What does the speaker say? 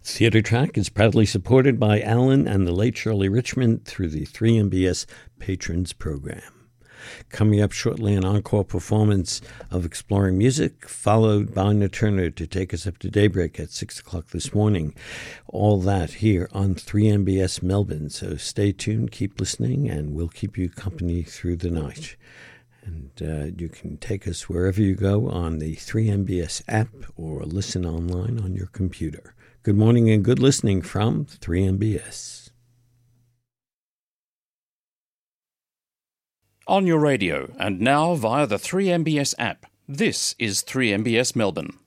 Theatre Track is proudly supported by Alan and the late Shirley Richmond through the 3MBS Patrons Program. Coming up shortly, an encore performance of Exploring Music, followed by Ina Turner to take us up to daybreak at 6 o'clock this morning. All that here on 3MBS Melbourne. So stay tuned, keep listening, and we'll keep you company through the night. And you can take us wherever you go on the 3MBS app or listen online on your computer. Good morning and good listening from 3MBS. On your radio and now via the 3MBS app, this is 3MBS Melbourne.